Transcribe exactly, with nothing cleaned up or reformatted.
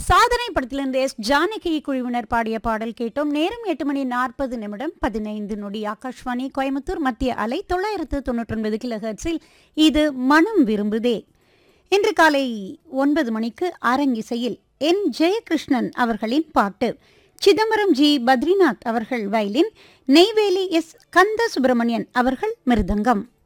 சாதனை படத்திலிருந்து எஸ் ஜானகி குழுவினர் பாடிய பாடல் கேட்டோம். நேரம் எட்டு மணி நாற்பது நிமிடம் பதினைந்து நொடி. ஆகாஷ்வாணி கோயம்புத்தூர் மத்திய அலை தொள்ளாயிரத்து தொன்னூற்றி ஒன்பது கிலோ ஹெர்ட்ஸில் இது மனம் விரும்புதே. இன்று காலை ஒன்பது மணிக்கு அரங்கிசையில் என் ஜெயகிருஷ்ணன் அவர்களின் பாட்டு, சிதம்பரம் ஜி பத்ரிநாத் அவர்கள் வயலின், நெய்வேலி எஸ் கந்த சுப்பிரமணியன் அவர்கள் மிருதங்கம்.